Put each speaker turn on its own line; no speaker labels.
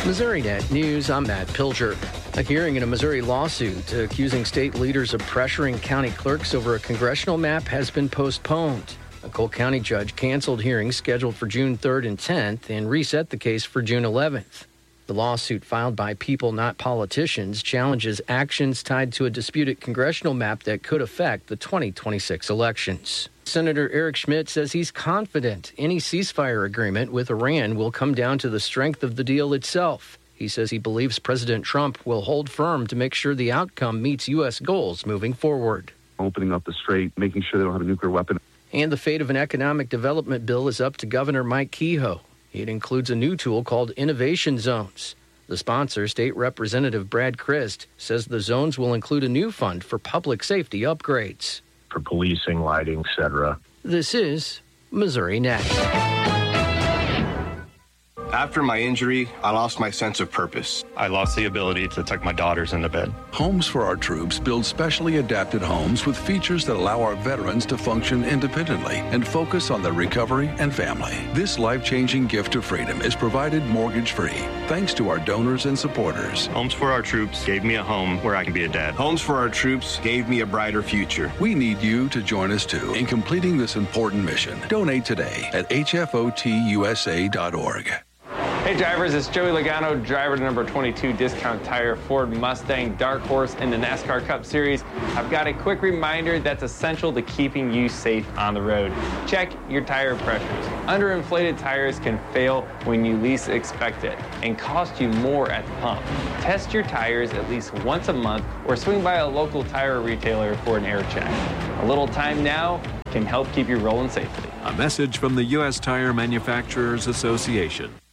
MissouriNet News, I'm Matt Pilger. A hearing in a Missouri lawsuit accusing state leaders of pressuring county clerks over a congressional map has been postponed. A Cole County judge canceled hearings scheduled for June 3rd and 10th and reset the case for June 11th. The lawsuit filed by People Not Politicians challenges actions tied to a disputed congressional map that could affect the 2026 elections. Senator Eric Schmidt says he's confident any ceasefire agreement with Iran will come down to the strength of the deal itself. He says he believes President Trump will hold firm to make sure the outcome meets U.S. goals moving forward.
Opening up the strait, making sure they don't have a nuclear weapon.
And the fate of an economic development bill is up to Governor Mike Kehoe. It includes a new tool called Innovation Zones. The sponsor, State Representative Brad Christ, says the zones will include a new fund for public safety upgrades.
For policing, lighting, etc.
This is MissouriNet.
After my injury, I lost my sense of purpose.
I lost the ability to tuck my daughters into bed.
Homes for Our Troops build specially adapted homes with features that allow our veterans to function independently and focus on their recovery and family. This life-changing gift of freedom is provided mortgage-free thanks to our donors and supporters.
Homes for Our Troops gave me a home where I can be a dad.
Homes for Our Troops gave me a brighter future.
We need you to join us too in completing this important mission. Donate today at hfotusa.org.
Hey drivers, it's Joey Logano, driver to number 22 Discount Tire Ford Mustang Dark Horse in the NASCAR Cup Series. I've got a quick reminder that's essential to keeping you safe on the road. Check your tire pressures. Underinflated tires can fail when you least expect it and cost you more at the pump. Test your tires at least once a month or swing by a local tire retailer for an air check. A little time now can help keep you rolling safely.
A message from the U.S. Tire Manufacturers Association.